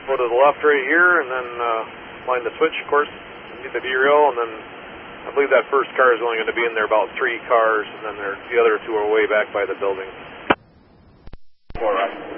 Go to the left right here, and then find the switch, of course, need the V-rail, and then I believe that first car is only going to be in there about 3 cars, and then the other 2 are way back by the building. 4 right.